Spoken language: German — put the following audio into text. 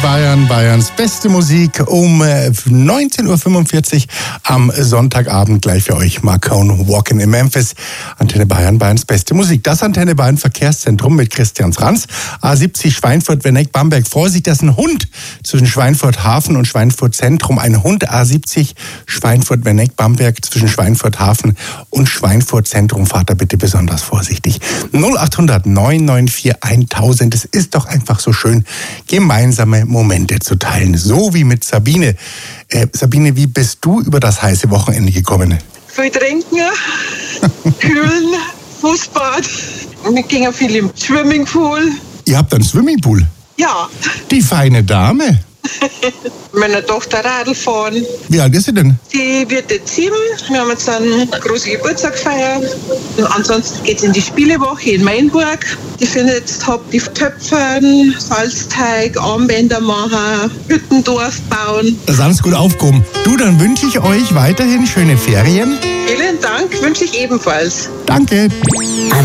Bayern, Bayerns beste Musik um 19.45 Uhr am Sonntagabend gleich für euch. Marcone Walking in Memphis. Antenne Bayern, Bayerns beste Musik. Das Antenne Bayern Verkehrszentrum mit Christian Franz. A70 Schweinfurt, Wenneck, Bamberg. Vorsicht, dass ein Hund zwischen Schweinfurt Hafen und Schweinfurt Zentrum. Ein Hund A70 Schweinfurt, Wenneck, Bamberg zwischen Schweinfurt Hafen und Schweinfurt Zentrum. Fahrt da bitte besonders vorsichtig. 0800 994 1000. Es ist doch einfach so schön, gemeinsame Momente zu teilen. So wie mit Sabine. Sabine, wie bist du über das heiße Wochenende gekommen? Viel trinken, kühlen, Fußbad. Wir gingen viel im Swimmingpool. Ihr habt einen Swimmingpool? Ja. Die feine Dame. Meine Tochter Radl fahren. Wie alt ist sie denn? Die wird jetzt 7. Wir haben jetzt einen großen Geburtstag gefeiert. Und ansonsten geht es in die Spielewoche in Mainburg. Die findet jetzt die Töpfern, Salzteig, Armbänder machen, Hüttendorf bauen. Das ist alles gut aufgehoben. Du, dann wünsche ich euch weiterhin schöne Ferien. Vielen Dank, wünsche ich ebenfalls. Danke.